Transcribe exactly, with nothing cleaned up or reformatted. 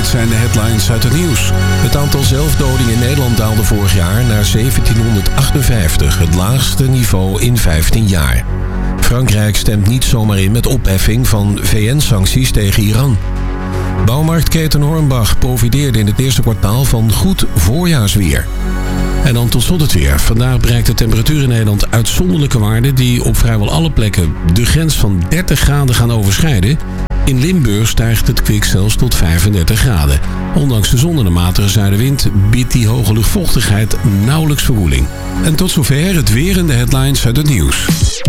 zijn de headlines uit het nieuws. Het aantal zelfdodingen in Nederland daalde vorig jaar naar zeventienhonderdachtenvijftig, het laagste niveau in vijftien jaar. Frankrijk stemt niet zomaar in met opheffing van V N-sancties tegen Iran. Bouwmarktketen Hornbach profiteerde in het eerste kwartaal van goed voorjaarsweer. En dan tot slot het weer. Vandaag bereikt de temperatuur in Nederland uitzonderlijke waarden die op vrijwel alle plekken de grens van dertig graden gaan overschrijden. In Limburg stijgt het kwik zelfs tot vijfendertig graden. Ondanks de zon en de matige zuidenwind biedt die hoge luchtvochtigheid nauwelijks verwoeling. En tot zover het weer en de headlines uit het nieuws.